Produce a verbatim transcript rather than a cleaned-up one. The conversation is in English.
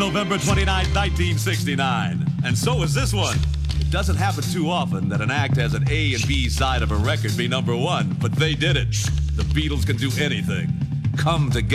November twenty-ninth, nineteen sixty-nine. And so is this one. It doesn't happen too often that an act has an A and B side of a record be number one, but they did it. The Beatles can do anything. Come together.